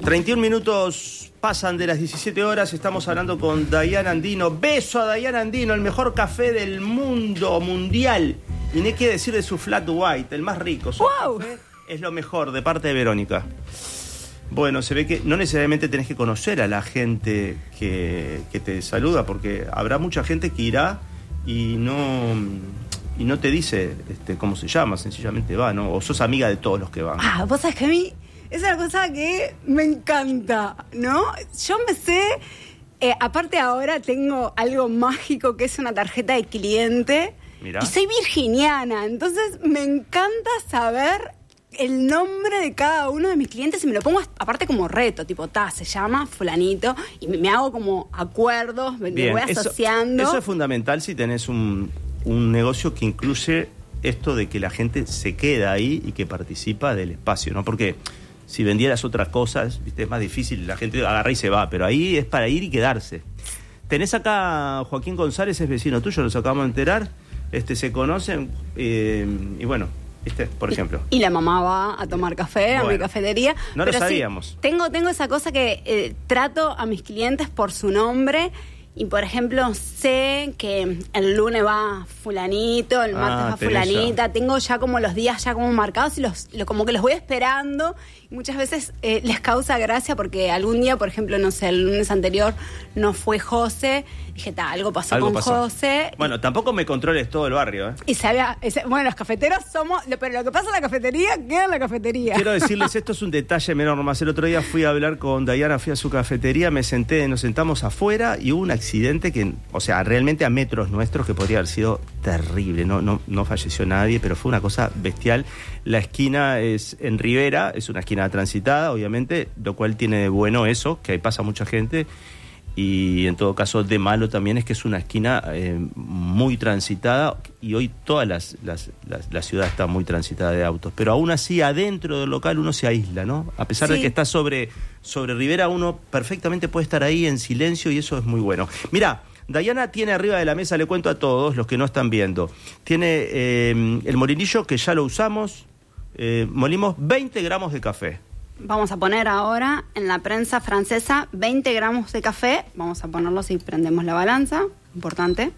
31 minutos pasan de las 17 horas, estamos hablando con Dayana Andino. Beso a Dayana Andino, el mejor café del mundo mundial. Y ni qué decir de su flat white, el más rico. Su café es lo mejor, de parte de Verónica. Bueno, se ve que no necesariamente tenés que conocer a la gente que te saluda, porque habrá mucha gente que irá y no te dice cómo se llama, sencillamente va, ¿no? O sos amiga de todos los que van. Vos sabés que a mí es una cosa que me encanta, ¿no? Yo me sé, aparte ahora tengo algo mágico que es una tarjeta de cliente. Mirá. Y soy virginiana, entonces me encanta saber el nombre de cada uno de mis clientes y me lo pongo aparte como reto, tipo, se llama fulanito, y me hago como acuerdos, me voy asociando. Eso es fundamental si tenés un negocio que incluye esto de que la gente se queda ahí y que participa del espacio, ¿no? Porque si vendieras otras cosas, ¿viste? Es más difícil, la gente agarra y se va, pero ahí es para ir y quedarse. Tenés acá Joaquín González, es vecino tuyo, nos acabamos de enterar, se conocen, y bueno, por ejemplo. Y la mamá va a tomar café a mi cafetería. No lo sabíamos. Sí, tengo esa cosa que trato a mis clientes por su nombre. Y, por ejemplo, sé que el lunes va fulanito, el martes va fulanita. Tengo ya como los días ya como marcados y como que los voy esperando. Y muchas veces les causa gracia porque algún día, por ejemplo, no sé, el lunes anterior no fue José. Dije, algo pasó con José. Bueno, tampoco me controles todo el barrio, ¿eh? Y bueno, los cafeteros somos... Pero lo que pasa en la cafetería, queda en la cafetería. Quiero decirles, esto es un detalle menor nomás. El otro día fui a hablar con Dayana, fui a su cafetería, nos sentamos afuera y hubo un accidente que, o sea, realmente a metros nuestros, que podría haber sido terrible. No falleció nadie, pero fue una cosa bestial. La esquina es en Rivera, es una esquina transitada, obviamente, lo cual tiene de bueno eso, que ahí pasa mucha gente. Y en todo caso, de malo también es que es una esquina muy transitada y hoy toda la ciudad está muy transitada de autos. Pero aún así, adentro del local uno se aísla, ¿no? A pesar de que está sobre Rivera, uno perfectamente puede estar ahí en silencio y eso es muy bueno. Mirá, Dayana tiene arriba de la mesa, le cuento a todos los que no están viendo, tiene el molinillo que ya lo usamos, molimos 20 gramos de café. Vamos a poner ahora en la prensa francesa 20 gramos de café. Vamos a ponerlo si prendemos la balanza. Importante.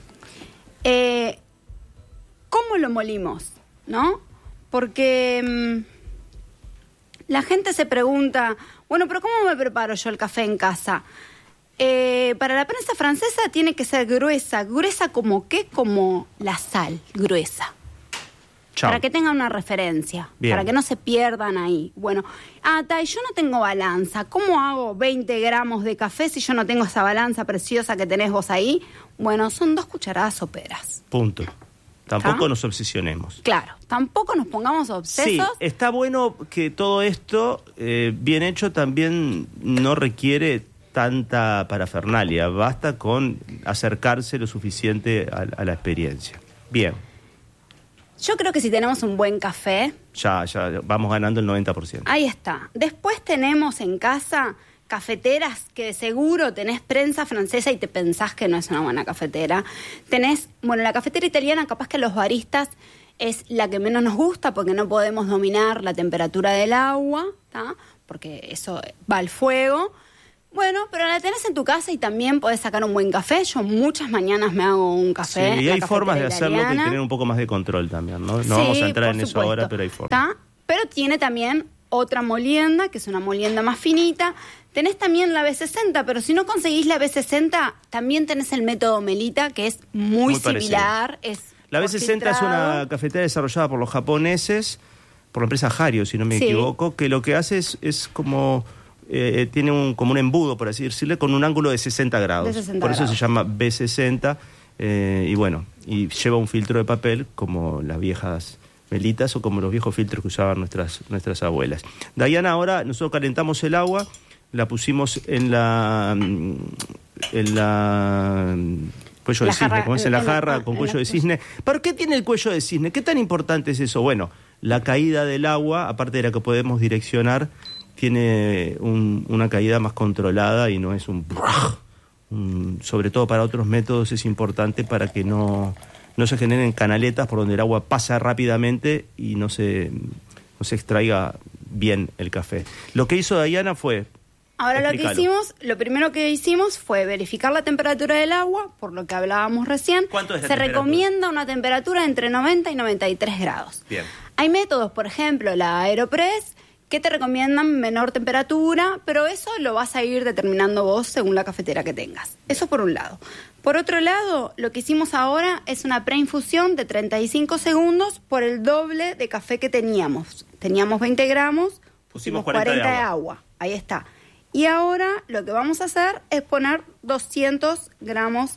¿Cómo lo molimos? ¿No? Porque la gente se pregunta, bueno, pero ¿cómo me preparo yo el café en casa? Para la prensa francesa tiene que ser gruesa. ¿Gruesa como qué? Como la sal, gruesa. Chau. Para que tengan una referencia. Bien. Para que no se pierdan ahí. Bueno, yo no tengo balanza. ¿Cómo hago 20 gramos de café si yo no tengo esa balanza preciosa que tenés vos ahí? Bueno, son 2 cucharadas soperas. Punto. Tampoco nos obsesionemos. Claro, tampoco nos pongamos obsesos. Sí, está bueno que todo esto, bien hecho, también no requiere tanta parafernalia. Basta con acercarse lo suficiente a la experiencia. Bien. Yo creo que si tenemos un buen café... Ya vamos ganando el 90%. Ahí está. Después tenemos en casa cafeteras que de seguro tenés prensa francesa y te pensás que no es una buena cafetera. La cafetera italiana, capaz que los baristas es la que menos nos gusta porque no podemos dominar la temperatura del agua, ¿tá? Porque eso va al fuego. Bueno, pero la tenés en tu casa y también podés sacar un buen café. Yo muchas mañanas me hago un café. Sí, y hay formas de hacerlo y tener un poco más de control también, ¿no? No vamos a entrar en eso ahora, pero hay formas. Pero tiene también otra molienda, que es una molienda más finita. Tenés también la B60, pero si no conseguís la B60, también tenés el método Melita, que es muy similar. La B60 es una cafetera desarrollada por los japoneses, por la empresa Hario, si no me equivoco, que lo que hace es como... tiene como un embudo, por así decirle, con un ángulo de 60 grados. Por eso se llama B60. Y lleva un filtro de papel como las viejas melitas o como los viejos filtros que usaban nuestras abuelas. Dayana, ahora nosotros calentamos el agua, la pusimos en la cuello de cisne, como es en la jarra con cuello de cisne. ¿Por qué tiene el cuello de cisne? ¿Qué tan importante es eso? Bueno, la caída del agua, aparte de la que podemos direccionar, tiene una caída más controlada y no es sobre todo para otros métodos es importante para que no se generen canaletas por donde el agua pasa rápidamente y no se extraiga bien el café. Lo que hizo Dayana fue... Ahora lo primero que hicimos fue verificar la temperatura del agua, por lo que hablábamos recién. ¿Cuánto es la Se temperatura? recomienda una temperatura entre 90 y 93 grados. Bien. Hay métodos, por ejemplo, la Aeropress, que te recomiendan menor temperatura, pero eso lo vas a ir determinando vos según la cafetera que tengas. Eso por un lado. Por otro lado, lo que hicimos ahora es una preinfusión de 35 segundos por el doble de café que teníamos. Teníamos 20 gramos, pusimos 40 de agua. Ahí está. Y ahora lo que vamos a hacer es poner 200 gramos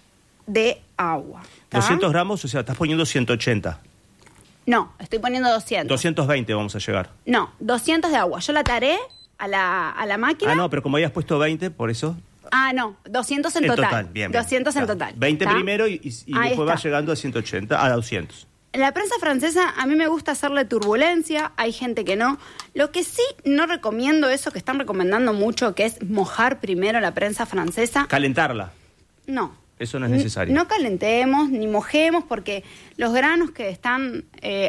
de agua. ¿Tá? 200 gramos, o sea, estás poniendo 180. No, estoy poniendo 200. 220 vamos a llegar. No, 200 de agua. Yo la taré a la máquina. Ah, no, pero como habías puesto 20, por eso... Ah, no, 200 en total. Bien. 200 en total. 20 ¿tá? primero y después va llegando a 180, a 200. En la prensa francesa a mí me gusta hacerle turbulencia, hay gente que no. Lo que sí no recomiendo, eso que están recomendando mucho, que es mojar primero la prensa francesa. Calentarla. No. Eso no es necesario. No calentemos ni mojemos porque los granos que están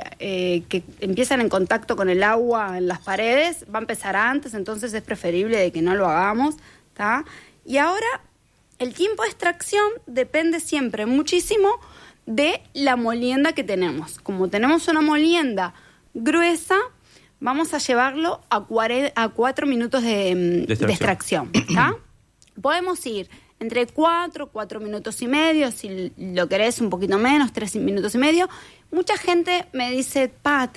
que empiezan en contacto con el agua en las paredes va a empezar antes, entonces es preferible de que no lo hagamos, ¿tá? Y ahora el tiempo de extracción depende siempre muchísimo de la molienda que tenemos. Como tenemos una molienda gruesa, vamos a llevarlo a 4 minutos de extracción, ¿tá? Podemos ir entre 4 minutos y medio, si lo querés un poquito menos, 3 minutos y medio. Mucha gente me dice,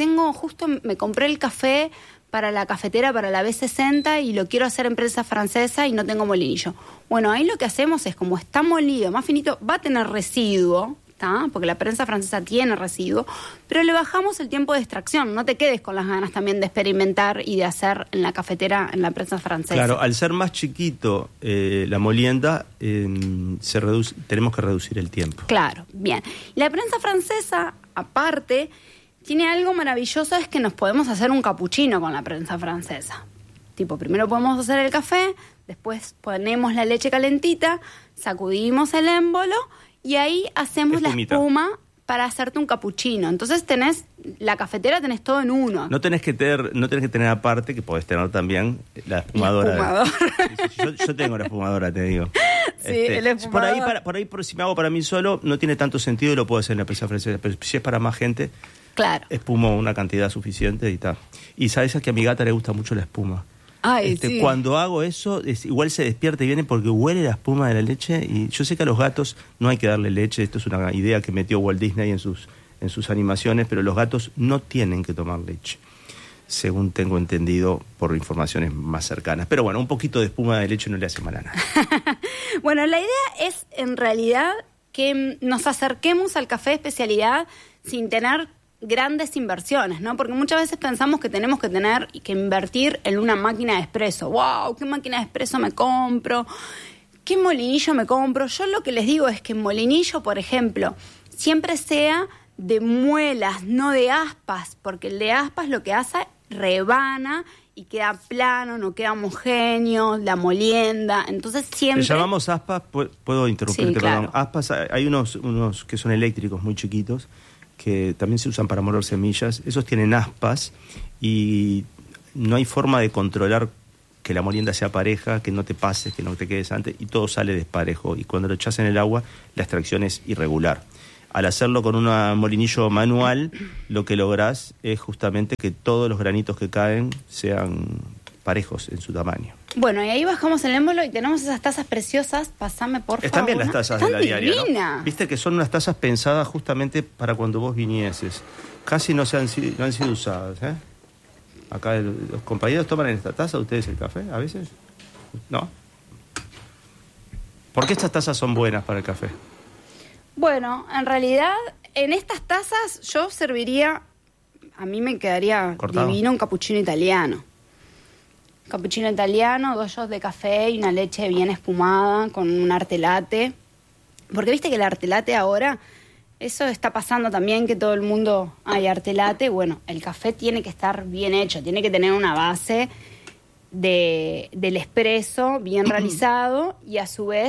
me compré el café para la cafetera, para la B60 y lo quiero hacer en prensa francesa y no tengo molinillo. Bueno, ahí lo que hacemos es, como está molido, más finito, va a tener residuo, ¿tá? Porque la prensa francesa tiene residuo, pero le bajamos el tiempo de extracción. No te quedes con las ganas también de experimentar y de hacer en la cafetera, en la prensa francesa. Claro, al ser más chiquito la molienda, tenemos que reducir el tiempo. Claro, bien. La prensa francesa, aparte, tiene algo maravilloso, es que nos podemos hacer un capuchino con la prensa francesa. Tipo, primero podemos hacer el café, después ponemos la leche calentita, sacudimos el émbolo y ahí hacemos Espumita. la espuma para hacerte un capuchino. Entonces la cafetera tenés todo en uno. No tenés que tener aparte, que podés tener también la espumadora. Yo tengo la espumadora, te digo. Sí, el espumador. Por ahí, si me hago para mí solo, no tiene tanto sentido y lo puedo hacer en la prensa francesa. Pero si es para más gente, claro, espumo una cantidad suficiente y tal. Y sabes que a mi gata le gusta mucho la espuma. Ay, sí. Cuando hago eso, igual se despierta y viene porque huele la espuma de la leche. Y yo sé que a los gatos no hay que darle leche. Esto es una idea que metió Walt Disney en sus animaciones, pero los gatos no tienen que tomar leche, según tengo entendido por informaciones más cercanas. Pero bueno, un poquito de espuma de leche no le hace mal a nadie. Bueno, la idea es, en realidad, que nos acerquemos al café de especialidad sin tener grandes inversiones, ¿no? Porque muchas veces pensamos que tenemos que invertir en una máquina de espresso. ¡Wow! ¿Qué máquina de espresso me compro? ¿Qué molinillo me compro? Yo lo que les digo es que el molinillo, por ejemplo, siempre sea de muelas, no de aspas, porque el de aspas lo que hace rebana y queda plano, no queda homogéneo, la molienda, entonces siempre... Le llamamos aspas, puedo interrumpirte, sí, claro. Perdón. Aspas, hay unos que son eléctricos muy chiquitos, que también se usan para moler semillas. Esos tienen aspas y no hay forma de controlar que la molienda sea pareja, que no te pases, que no te quedes antes, y todo sale desparejo. Y cuando lo echas en el agua, la extracción es irregular. Al hacerlo con un molinillo manual, lo que lográs es justamente que todos los granitos que caen sean parejos en su tamaño. Bueno, y ahí bajamos el émbolo y tenemos esas tazas preciosas. Pasame, por favor. Están bien las tazas de la diaria, divinas, ¿no? Viste que son unas tazas pensadas justamente para cuando vos vinieses. Casi no han sido usadas, ¿eh? Acá los compañeros toman en esta taza, ¿ustedes el café a veces? ¿No? ¿Por qué estas tazas son buenas para el café? Bueno, en realidad, en estas tazas yo serviría, a mí me quedaría ¿cortado? Divino un cappuccino italiano. Cappuccino italiano, 2 shots de café y una leche bien espumada con un arte latte. Porque viste que el arte latte ahora, eso está pasando también, que todo el mundo hay arte latte. Bueno, el café tiene que estar bien hecho, tiene que tener una base del espresso bien realizado y a su vez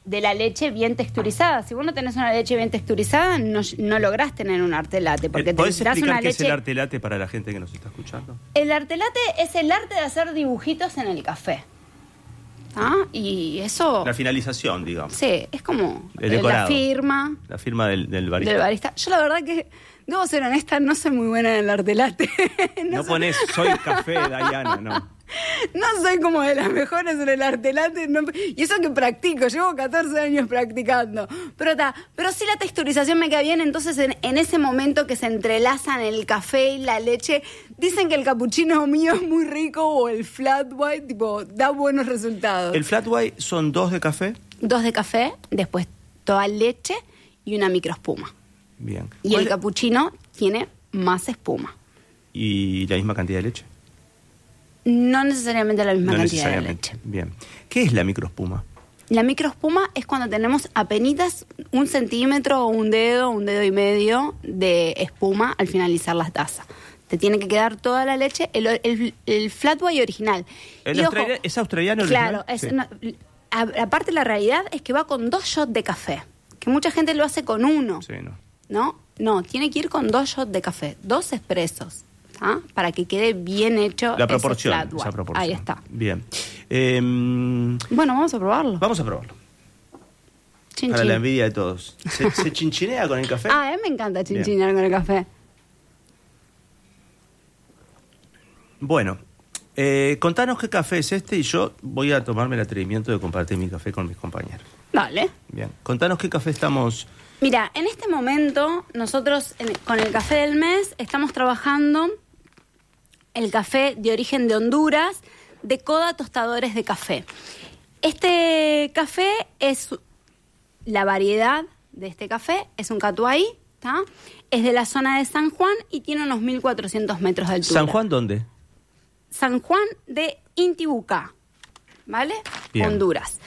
de la leche bien texturizada. Si vos no tenés una leche bien texturizada, no lográs tener un arte latte. Porque ¿Podés explicar una qué leche... es el arte latte para la gente que nos está escuchando? El arte latte es el arte de hacer dibujitos en el café. ¿Ah? Y eso... La finalización, digamos. Sí, es como la firma. La firma del barista. Del barista. Yo la verdad que, debo ser honesta, no soy muy buena en el arte latte. No pones soy café, Diana, no. No soy como de las mejores en el arte latte. No, y eso que practico, llevo 14 años practicando. Pero sí la texturización me queda bien. Entonces en ese momento que se entrelazan el café y la leche, dicen que el capuchino mío es muy rico o el flat white, tipo, da buenos resultados. ¿El flat white son 2 de café? 2 de café, después toda leche y una microespuma. Bien. Y el capuchino tiene más espuma. ¿Y la misma cantidad de leche? No necesariamente la misma cantidad de leche. Bien. ¿Qué es la microespuma? La microespuma es cuando tenemos apenitas 1 centímetro o un dedo y medio de espuma al finalizar la taza. Te tiene que quedar toda la leche, el flat white original. ¿Es australiano? Claro. Sí. Aparte la realidad es que va con 2 shots de café. Que mucha gente lo hace con 1. Sí, No, tiene que ir con 2 shots de café, 2 expresos. ¿Ah? Para que quede bien hecho la proporción, ese flat white. Esa proporción. Ahí está. Bien. Bueno, vamos a probarlo. Vamos a probarlo. Chin, para chin. la envidia de todos. ¿Se chinchinea con el café? A mí me encanta chinchinear con el café. Bueno, contanos qué café es este y yo voy a tomarme el atrevimiento de compartir mi café con mis compañeros. Dale. Bien. Contanos qué café estamos... Mira, en este momento nosotros con el café del mes estamos trabajando el café de origen de Honduras de Coda Tostadores de Café. Este café es la variedad de este café, es un catuay, ¿tá? Es de la zona de San Juan y tiene unos 1.400 metros de altura. ¿San Juan dónde? San Juan de Intibucá, ¿vale? Bien. Honduras.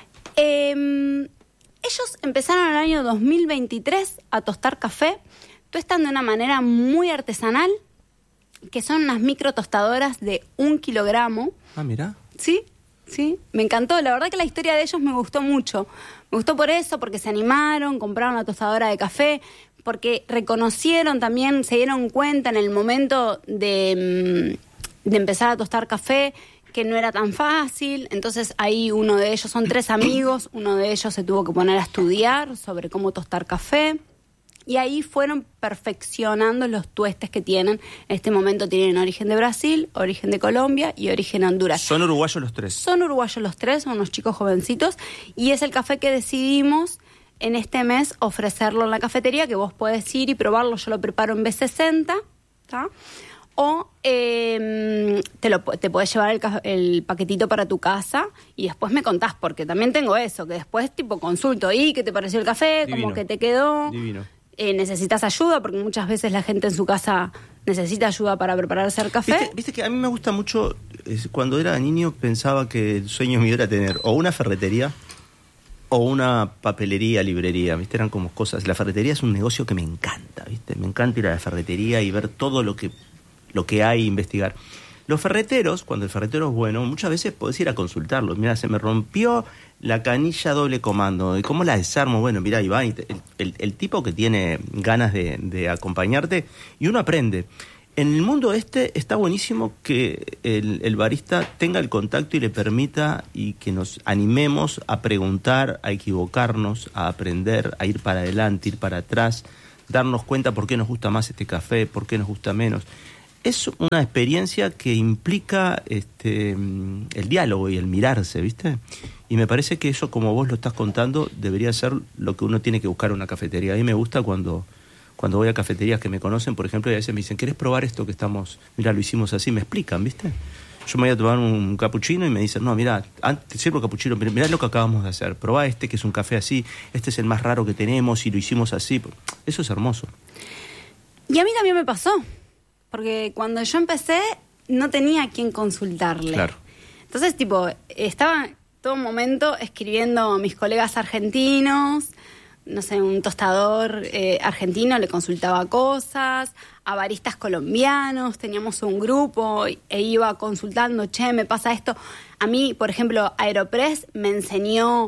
Ellos empezaron en el año 2023 a tostar café, tuestan de una manera muy artesanal, que son unas micro tostadoras de 1 kilogramo. Ah, mira. Sí, me encantó. La verdad que la historia de ellos me gustó mucho. Me gustó por eso, porque se animaron, compraron la tostadora de café, porque reconocieron también, se dieron cuenta en el momento de empezar a tostar café, que no era tan fácil. Entonces ahí uno de ellos, son 3 amigos, uno de ellos se tuvo que poner a estudiar sobre cómo tostar café y ahí fueron perfeccionando los tuestes que tienen. En este momento tienen origen de Brasil, origen de Colombia y origen de Honduras. ¿Son uruguayos los 3? Son uruguayos los 3, son unos chicos jovencitos y es el café que decidimos en este mes ofrecerlo en la cafetería, que vos podés ir y probarlo. Yo lo preparo en B60, ¿tá? O te podés llevar el paquetito para tu casa y después me contás, porque también tengo eso, que después tipo consulto, ¿y qué te pareció el café? Divino. ¿Cómo que te quedó? Divino. ¿Necesitas ayuda? Porque muchas veces la gente en su casa necesita ayuda para prepararse el café. ¿Viste que a mí me gusta mucho, cuando era niño pensaba que el sueño mío era tener o una ferretería o una papelería, librería, ¿viste? Eran como cosas. La ferretería es un negocio que me encanta, ¿viste? Me encanta ir a la ferretería y ver todo lo que hay, investigar. Los ferreteros, cuando el ferretero es bueno, muchas veces podés ir a consultarlo. Mira, se me rompió la canilla doble comando. ¿Y cómo la desarmo? Bueno, mira, Iván, el tipo que tiene ganas de acompañarte, y uno aprende. En el mundo está buenísimo que el barista tenga el contacto y le permita y que nos animemos a preguntar, a equivocarnos, a aprender, a ir para adelante, ir para atrás, darnos cuenta por qué nos gusta más este café, por qué nos gusta menos. Es una experiencia que implica el diálogo y el mirarse, ¿viste? Y me parece que eso, como vos lo estás contando, debería ser lo que uno tiene que buscar en una cafetería. A mí me gusta cuando voy a cafeterías que me conocen, por ejemplo, y a veces me dicen, ¿querés probar esto que estamos...? Mira, lo hicimos así, me explican, ¿viste? Yo me voy a tomar un capuchino y me dicen, no, mira, te sirvo capuchino, pero mirá lo que acabamos de hacer. Probá que es un café así, este es el más raro que tenemos y lo hicimos así. Eso es hermoso. Y a mí también me pasó. Porque cuando yo empecé, no tenía a quién consultarle. Claro. Entonces, estaba todo un momento escribiendo a mis colegas argentinos, no sé, un tostador argentino le consultaba cosas, a baristas colombianos, teníamos un grupo e iba consultando, me pasa esto. A mí, por ejemplo, Aeropress me enseñó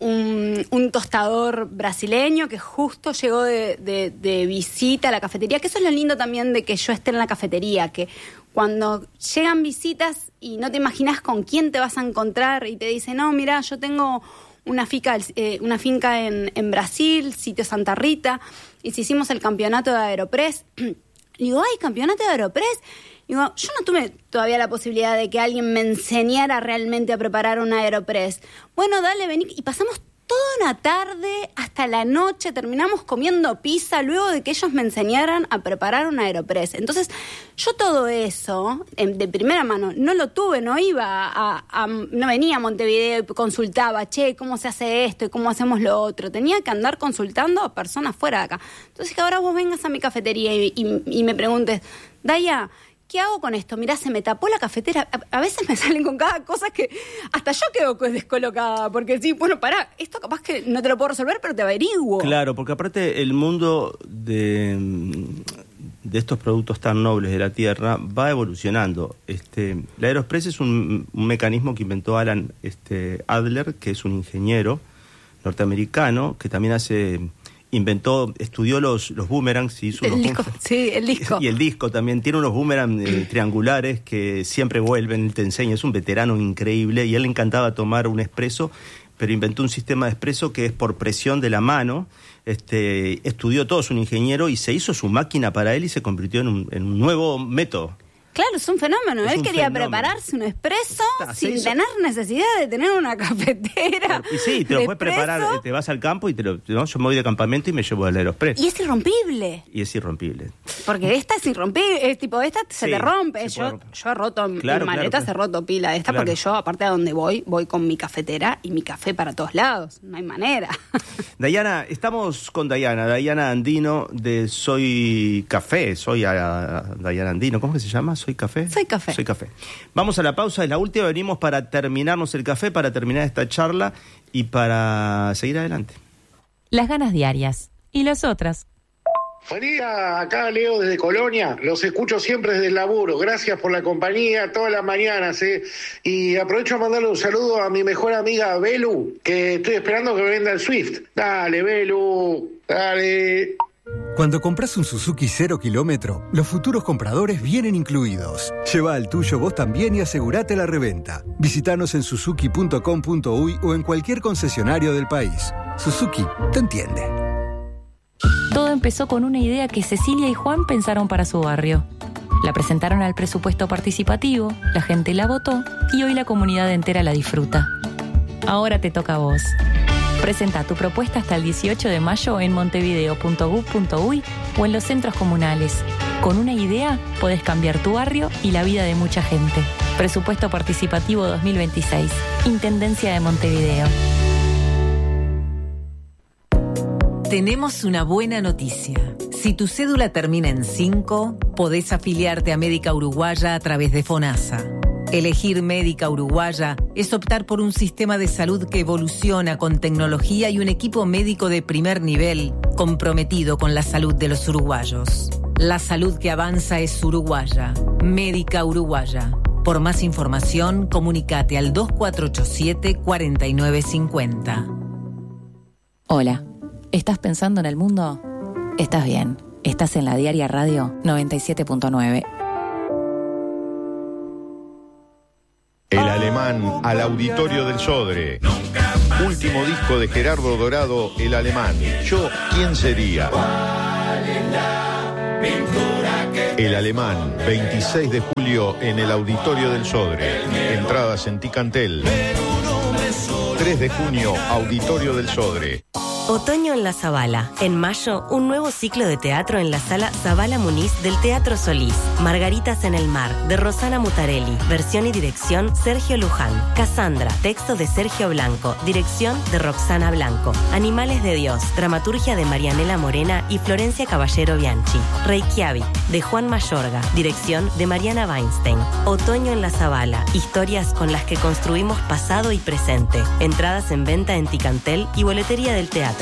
un tostador brasileño que justo llegó de visita a la cafetería, que eso es lo lindo también de que yo esté en la cafetería, que cuando llegan visitas y no te imaginas con quién te vas a encontrar y te dicen, no, mira, yo tengo una finca en Brasil, sitio Santa Rita, y si hicimos el campeonato de Aeropress. Digo, ¿hay campeonato de Aeropress? Digo, yo no tuve todavía la posibilidad de que alguien me enseñara realmente a preparar un Aeropress. Bueno, dale, vení. Y pasamos toda una tarde hasta la noche, terminamos comiendo pizza luego de que ellos me enseñaran a preparar un Aeropress. Entonces, yo todo eso, de primera mano, no lo tuve, no venía a Montevideo y consultaba, che, ¿cómo se hace esto y cómo hacemos lo otro? Tenía que andar consultando a personas fuera de acá. Entonces, que ahora vos vengas a mi cafetería y me preguntes, Daya, ¿qué hago con esto? Mirá, se me tapó la cafetera. A veces me salen con cada cosa que hasta yo quedo descolocada. Porque sí, bueno, pará, esto capaz que no te lo puedo resolver, pero te averiguo. Claro, porque aparte el mundo de estos productos tan nobles de la tierra va evolucionando. La Aeropress es un mecanismo que inventó Alan Adler, que es un ingeniero norteamericano, que también estudió los boomerangs y hizo el disco. Y el disco también. Tiene unos boomerangs triangulares que siempre vuelven, él te enseña, es un veterano increíble, y a él le encantaba tomar un espresso, pero inventó un sistema de espresso que es por presión de la mano. Estudió todo, es un ingeniero, y se hizo su máquina para él y se convirtió en un nuevo método. Claro, es un fenómeno. Él quería prepararse un espresso sin tener necesidad de tener una cafetera. Y sí, te lo puedes preparar, te vas al campo y yo me voy de campamento y me llevo el Aeropress. Y es irrompible. Porque esta es irrompible, se te rompe. Yo he roto en maletas, he roto pila de esta, porque yo, aparte de donde voy con mi cafetera y mi café para todos lados. No hay manera. Dayana, estamos con Dayana Andino de Soy Café. Dayana Andino, ¿cómo que se llama? Soy Café. Vamos a la pausa, es la última, venimos para terminarnos el café, para terminar esta charla y para seguir adelante. Las ganas diarias. ¿Y las otras? Buen día, acá Leo desde Colonia, los escucho siempre desde el laburo, gracias por la compañía todas las mañanas, y aprovecho a mandarle un saludo a mi mejor amiga Belu, que estoy esperando que me venda el Swift. Dale, Belu, dale. Cuando compras un Suzuki 0 kilómetro, los futuros compradores vienen incluidos. Lleva el tuyo vos también y asegurate la reventa. Visítanos en suzuki.com.uy o en cualquier concesionario del país. Suzuki te entiende. Todo empezó con una idea que Cecilia y Juan pensaron para su barrio. La presentaron al presupuesto participativo, la gente la votó y hoy la comunidad entera la disfruta. Ahora te toca a vos. Presenta tu propuesta hasta el 18 de mayo en montevideo.gov.uy o en los centros comunales. Con una idea podés cambiar tu barrio y la vida de mucha gente. Presupuesto Participativo 2026. Intendencia de Montevideo. Tenemos una buena noticia. Si tu cédula termina en 5, podés afiliarte a Médica Uruguaya a través de FONASA. Elegir Médica Uruguaya es optar por un sistema de salud que evoluciona con tecnología y un equipo médico de primer nivel comprometido con la salud de los uruguayos. La salud que avanza es uruguaya. Médica Uruguaya. Por más información, comunícate al 2487-4950. Hola, ¿estás pensando en el mundo? Estás bien. Estás en la Diaria Radio 97.9. El Alemán al Auditorio del Sodre. Último disco de Gerardo Dorado, El Alemán. Yo, ¿quién sería? El Alemán, 26 de julio en el Auditorio del Sodre. Entradas en Ticantel. 3 de junio, Auditorio del Sodre. Otoño en la Zabala. En mayo, un nuevo ciclo de teatro en la sala Zabala Muniz del Teatro Solís. Margaritas en el mar, de Rosana Mutarelli. Versión y dirección, Sergio Luján. Cassandra, texto de Sergio Blanco. Dirección de Roxana Blanco. Animales de Dios, dramaturgia de Marianela Morena y Florencia Caballero Bianchi. Reykjavik, de Juan Mayorga. Dirección de Mariana Weinstein. Otoño en la Zabala. Historias con las que construimos pasado y presente. Entradas en venta en Ticantel y boletería del teatro.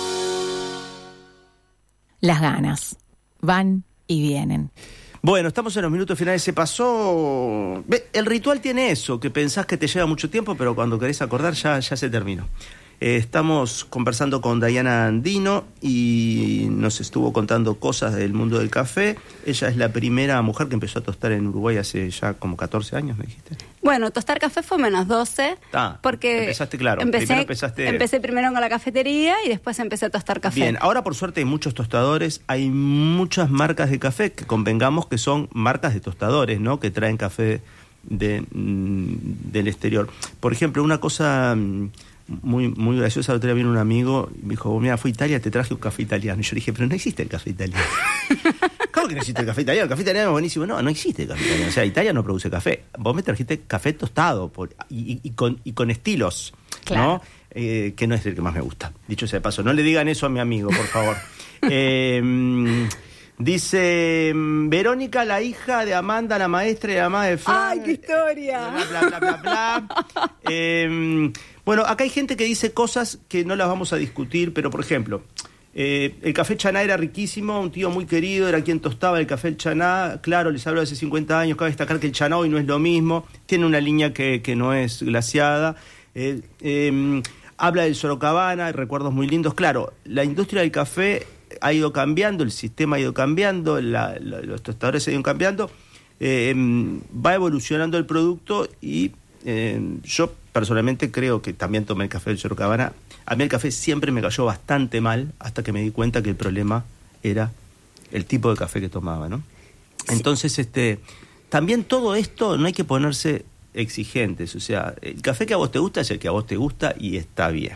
Las ganas van y vienen. Bueno, estamos en los minutos finales. Se pasó... El ritual tiene eso, que pensás que te lleva mucho tiempo, pero cuando querés acordar ya se terminó. Estamos conversando con Dayana Andino y nos estuvo contando cosas del mundo del café. Ella es la primera mujer que empezó a tostar en Uruguay hace ya como 14 años, ¿me dijiste? Bueno, tostar café fue menos 12, porque empezaste, claro. Empecé primero con la cafetería y después empecé a tostar café. Bien, ahora por suerte hay muchos tostadores, hay muchas marcas de café que convengamos que son marcas de tostadores, ¿no? Que traen café del exterior. Por ejemplo, una cosa muy graciosa, el otro día vino un amigo y me dijo, mira, fui a Italia, te traje un café italiano. Y yo dije, pero no existe el café italiano. ¿Cómo que no existe el café italiano? El café italiano es buenísimo. No existe el café italiano. O sea, Italia no produce café. Vos me trajiste café tostado y con estilos, claro, ¿no? Que no es el que más me gusta. Dicho sea de paso, no le digan eso a mi amigo, por favor. Dice Verónica, la hija de Amanda, la maestra y la mamá de Fran. ¡Ay, qué historia! Bla. Bueno, acá hay gente que dice cosas que no las vamos a discutir, pero por ejemplo, el café Chaná era riquísimo, un tío muy querido era quien tostaba el café Chaná. Claro, les hablo de hace 50 años, cabe destacar que el Chaná hoy no es lo mismo, tiene una línea que no es glaciada. Habla del Sorocabana, recuerdos muy lindos. Claro, la industria del café ha ido cambiando, el sistema ha ido cambiando, los tostadores se han ido cambiando, va evolucionando el producto y yo personalmente creo que también tomé el café del Sorocabana. A mí el café siempre me cayó bastante mal hasta que me di cuenta que el problema era el tipo de café que tomaba, ¿no? Sí. Entonces, también todo esto no hay que ponerse exigentes, o sea, el café que a vos te gusta es el que a vos te gusta y está bien.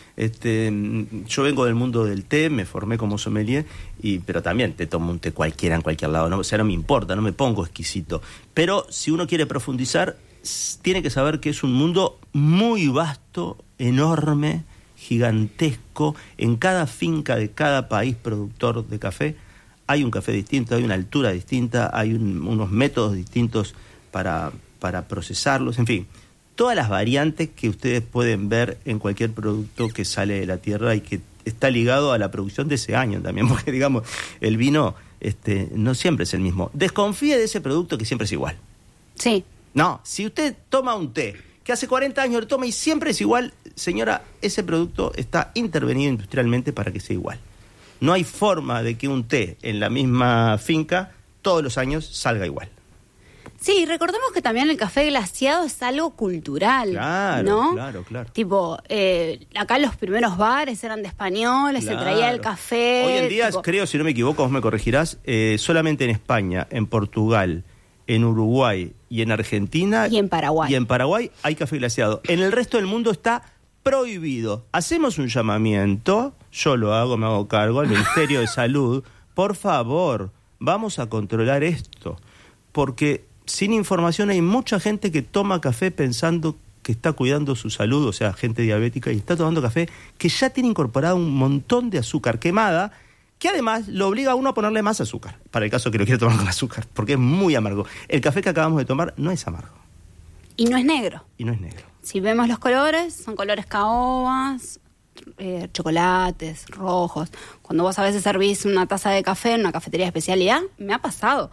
Yo vengo del mundo del té, me formé como sommelier, pero también te tomo un té cualquiera en cualquier lado, ¿no? O sea, no me importa, no me pongo exquisito. Pero si uno quiere profundizar, tiene que saber que es un mundo muy vasto, enorme, gigantesco. En cada finca de cada país productor de café hay un café distinto, hay una altura distinta, hay unos métodos distintos para procesarlos, en fin. Todas las variantes que ustedes pueden ver en cualquier producto que sale de la tierra y que está ligado a la producción de ese año también, porque digamos, el vino no siempre es el mismo. Desconfíe de ese producto que siempre es igual. Sí. No, si usted toma un té que hace 40 años lo toma y siempre es igual, señora, ese producto está intervenido industrialmente para que sea igual. No hay forma de que un té en la misma finca todos los años salga igual. Sí, recordemos que también el café glaciado es algo cultural, claro, ¿no? Claro. Tipo, acá los primeros bares eran de españoles, claro, se traía el café. Hoy en día, creo, si no me equivoco, vos me corregirás, solamente en España, en Portugal, en Uruguay y en Argentina... Y en Paraguay. Y en Paraguay hay café glaciado. En el resto del mundo está prohibido. Hacemos un llamamiento, yo lo hago, me hago cargo, al Ministerio de Salud. Por favor, vamos a controlar esto. Porque sin información hay mucha gente que toma café pensando que está cuidando su salud, o sea, gente diabética, y está tomando café que ya tiene incorporado un montón de azúcar quemada, que además lo obliga a uno a ponerle más azúcar, para el caso que lo quiera tomar con azúcar, porque es muy amargo. El café que acabamos de tomar no es amargo. Y no es negro. Si vemos los colores, son colores caobas, chocolates, rojos. Cuando vos a veces servís una taza de café en una cafetería de especialidad, me ha pasado.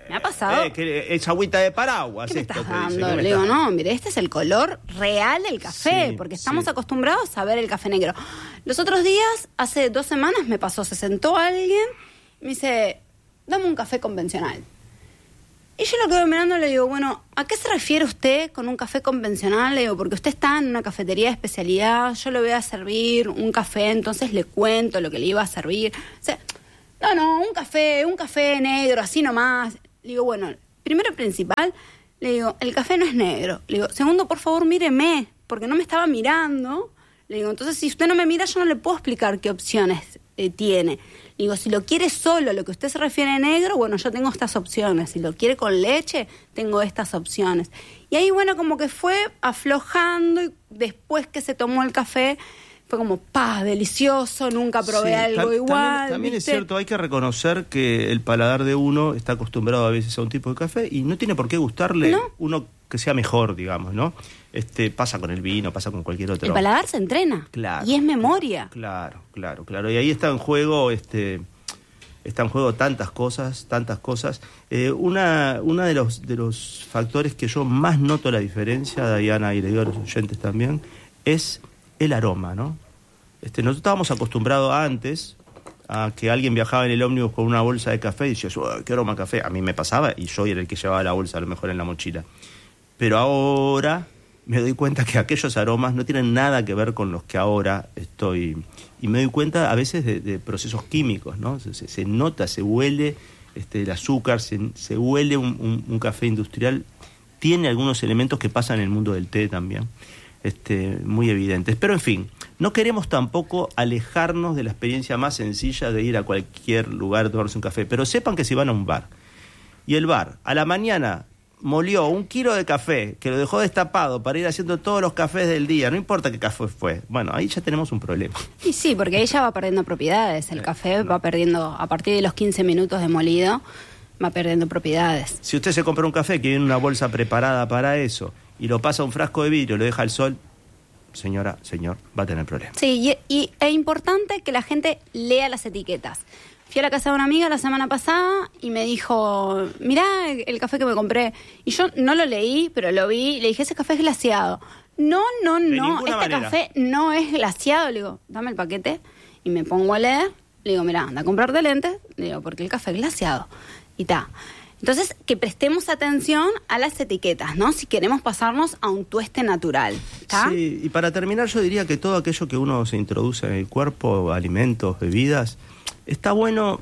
Que es agüita de paraguas. ¿Qué me estás dando? Le digo, no, mire, este es el color real del café, porque estamos acostumbrados a ver el café negro. Los otros días, hace 2 semanas, se sentó alguien y me dice, dame un café convencional. Y yo lo quedo mirando y le digo, bueno, ¿a qué se refiere usted con un café convencional? Le digo, porque usted está en una cafetería de especialidad, yo le voy a servir un café, entonces le cuento lo que le iba a servir. O sea, no, un café negro, así nomás. Le digo, bueno, primero y principal, le digo, el café no es negro. Le digo, segundo, por favor, míreme, porque no me estaba mirando. Le digo, entonces, si usted no me mira, yo no le puedo explicar qué opciones tiene. Le digo, si lo quiere solo, lo que usted se refiere a negro, bueno, yo tengo estas opciones. Si lo quiere con leche, tengo estas opciones. Y ahí, bueno, como que fue aflojando y después que se tomó el café, fue como, delicioso, nunca probé algo igual. También es cierto, hay que reconocer que el paladar de uno está acostumbrado a veces a un tipo de café y no tiene por qué gustarle uno que sea mejor, digamos, ¿no? Pasa con el vino, pasa con cualquier otro. El paladar se entrena. Claro. Y es memoria. Claro. Y ahí está en juego, tantas cosas. Una de los factores que yo más noto la diferencia, Dayana, y le digo a los oyentes también, es el aroma, ¿no? Nosotros estábamos acostumbrados antes a que alguien viajaba en el ómnibus con una bolsa de café y decía, qué aroma a café. A mí me pasaba y yo era el que llevaba la bolsa a lo mejor en la mochila. Pero ahora me doy cuenta que aquellos aromas no tienen nada que ver con los que ahora estoy. Y me doy cuenta a veces de procesos químicos, ¿no? Se nota, se huele el azúcar, se huele un café industrial. Tiene algunos elementos que pasan en el mundo del té también, muy evidentes. Pero en fin, no queremos tampoco alejarnos de la experiencia más sencilla de ir a cualquier lugar a tomarse un café. Pero sepan que si van a un bar y el bar a la mañana molió 1 kilo de café, que lo dejó destapado para ir haciendo todos los cafés del día, no importa qué café fue, bueno, ahí ya tenemos un problema. Y sí, porque ahí ya va perdiendo propiedades, el café va perdiendo, a partir de los 15 minutos de molido, va perdiendo propiedades. Si usted se compra un café que viene en una bolsa preparada para eso, y lo pasa a un frasco de vidrio, lo deja al sol, señora, señor, va a tener problemas. Sí, y es importante que la gente lea las etiquetas. Fui a la casa de una amiga la semana pasada y me dijo, mirá el café que me compré. Y yo no lo leí, pero lo vi y le dije, ese café es glaseado. No, café no es glaseado. Le digo, dame el paquete y me pongo a leer. Le digo, mirá, anda a comprarte lentes. Le digo, porque el café es glaseado. Y ta. Entonces, que prestemos atención a las etiquetas, ¿no? Si queremos pasarnos a un tueste natural, ¿está? Sí, y para terminar yo diría que todo aquello que uno se introduce en el cuerpo, alimentos, bebidas, está bueno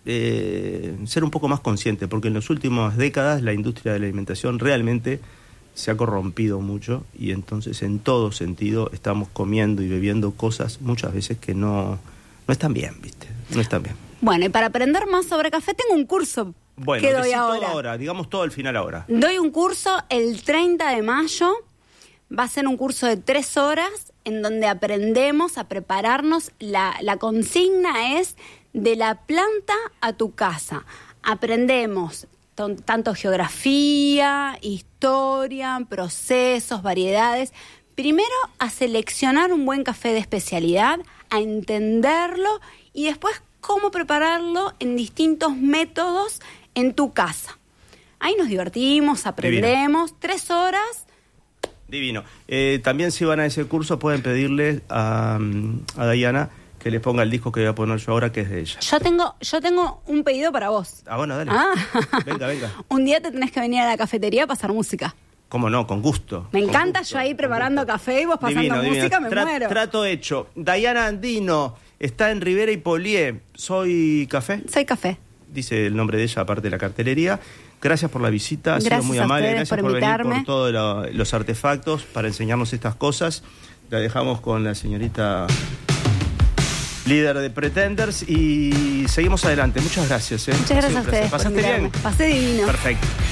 ser un poco más consciente, porque en las últimas décadas la industria de la alimentación realmente se ha corrompido mucho y entonces en todo sentido estamos comiendo y bebiendo cosas muchas veces que no están bien, ¿viste? No están bien. Bueno, y para aprender más sobre café tengo un curso. Bueno, que doy ahora, digamos todo al final ahora. Doy un curso el 30 de mayo, va a ser un curso de 3 horas en donde aprendemos a prepararnos, la consigna es de la planta a tu casa. Aprendemos tanto geografía, historia, procesos, variedades. Primero a seleccionar un buen café de especialidad, a entenderlo y después cómo prepararlo en distintos métodos en tu casa. Ahí nos divertimos, aprendemos. Divino. 3 horas. Divino. También si van a ese curso pueden pedirle a Dayana que les ponga el disco que voy a poner yo ahora, que es de ella. Yo tengo un pedido para vos. Bueno, dale. Venga. Un día te tenés que venir a la cafetería a pasar música. ¿Cómo no? Con gusto. Me encanta, yo ahí preparando café y vos pasando música, me muero. Trato hecho. Dayana Andino está en Rivera y Polié. ¿Soy café? Soy café. Dice el nombre de ella, aparte de la cartelería. Gracias por la visita, ha sido muy amable. Gracias por venir, por todos los artefactos para enseñarnos estas cosas. La dejamos con la señorita líder de Pretenders y seguimos adelante. Muchas gracias. Muchas gracias a ustedes. ¿Pasaste bien? Pasé divino. Perfecto.